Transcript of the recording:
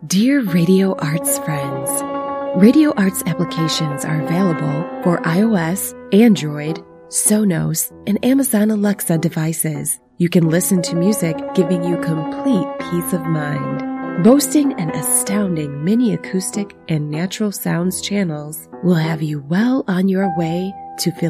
Dear Radio Arts friends, Radio Arts applications are available for iOS, Android, Sonos, and Amazon Alexa devices. You can listen to music giving you complete peace of mind. Boasting an astounding mini acoustic and natural sounds channels will have you well on your way to feel